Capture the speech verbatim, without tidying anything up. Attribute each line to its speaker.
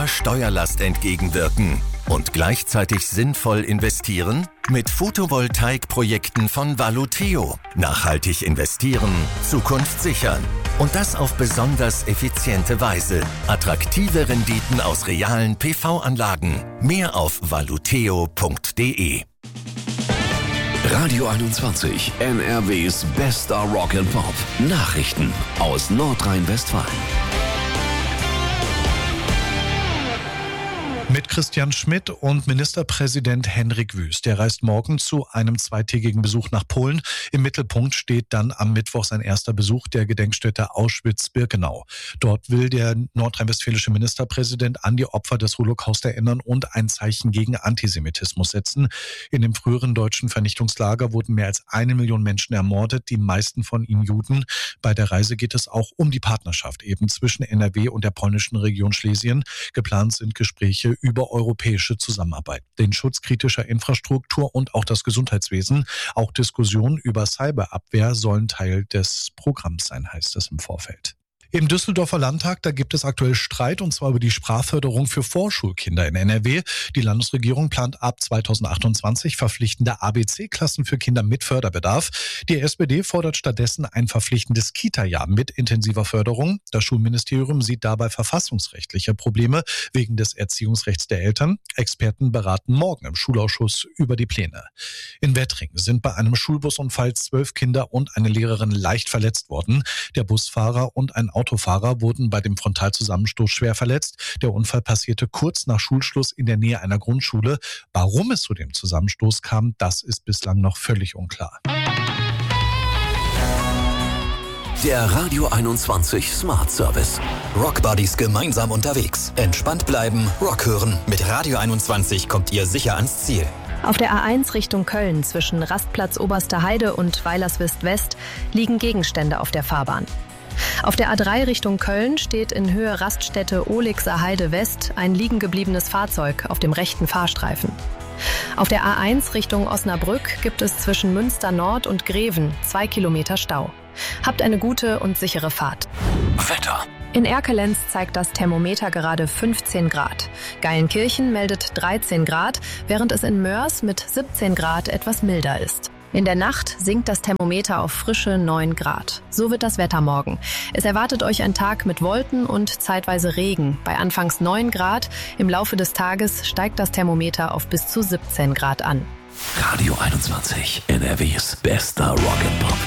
Speaker 1: Steuerlast entgegenwirken und gleichzeitig sinnvoll investieren? Mit Photovoltaikprojekten von Valuteo. Nachhaltig investieren, Zukunft sichern. Und das auf besonders effiziente Weise. Attraktive Renditen aus realen P V-Anlagen. Mehr auf valuteo punkt de.
Speaker 2: Radio einundzwanzig, N R Ws bester Rock and Pop. Nachrichten aus Nordrhein-Westfalen.
Speaker 3: Mit Christian Schmidt und Ministerpräsident Henrik Wüst. Der reist morgen zu einem zweitägigen Besuch nach Polen. Im Mittelpunkt steht dann am Mittwoch sein erster Besuch der Gedenkstätte Auschwitz-Birkenau. Dort will der nordrhein-westfälische Ministerpräsident an die Opfer des Holocaust erinnern und ein Zeichen gegen Antisemitismus setzen. In dem früheren deutschen Vernichtungslager wurden mehr als eine Million Menschen ermordet, die meisten von ihnen Juden. Bei der Reise geht es auch um die Partnerschaft eben zwischen N R W und der polnischen Region Schlesien. Geplant sind Gespräche über europäische Zusammenarbeit, den Schutz kritischer Infrastruktur und auch das Gesundheitswesen. Auch Diskussionen über Cyberabwehr sollen Teil des Programms sein, heißt es im Vorfeld. Im Düsseldorfer Landtag, da gibt es aktuell Streit, und zwar über die Sprachförderung für Vorschulkinder in N R W. Die Landesregierung plant ab zweitausendachtundzwanzig verpflichtende A B C-Klassen für Kinder mit Förderbedarf. Die S P D fordert stattdessen ein verpflichtendes Kita-Jahr mit intensiver Förderung. Das Schulministerium sieht dabei verfassungsrechtliche Probleme wegen des Erziehungsrechts der Eltern. Experten beraten morgen im Schulausschuss über die Pläne. In Wettring sind bei einem Schulbusunfall zwölf Kinder und eine Lehrerin leicht verletzt worden. Der Busfahrer und ein Autofahrer wurden bei dem Frontalzusammenstoß schwer verletzt. Der Unfall passierte kurz nach Schulschluss in der Nähe einer Grundschule. Warum es zu dem Zusammenstoß kam, das ist bislang noch völlig unklar.
Speaker 2: Der Radio einundzwanzig Smart Service.
Speaker 4: Rock Buddies gemeinsam unterwegs. Entspannt bleiben, Rock hören. Mit Radio einundzwanzig kommt ihr sicher ans Ziel.
Speaker 5: Auf der A eins Richtung Köln zwischen Rastplatz Oberster Heide und Weilerswist West liegen Gegenstände auf der Fahrbahn. Auf der A drei Richtung Köln steht in Höhe Raststätte Ohlixer Heide West ein liegen gebliebenes Fahrzeug auf dem rechten Fahrstreifen. Auf der A eins Richtung Osnabrück gibt es zwischen Münster Nord und Greven zwei Kilometer Stau. Habt eine gute und sichere Fahrt.
Speaker 2: Wetter.
Speaker 5: In Erkelenz zeigt das Thermometer gerade fünfzehn Grad. Geilenkirchen meldet dreizehn Grad, während es in Mörs mit siebzehn Grad etwas milder ist. In der Nacht sinkt das Thermometer auf frische neun Grad. So wird das Wetter morgen. Es erwartet euch ein Tag mit Wolken und zeitweise Regen. Bei anfangs neun Grad. Im Laufe des Tages steigt das Thermometer auf bis zu siebzehn Grad an.
Speaker 2: Radio einundzwanzig, N R Ws bester Rock and Pop.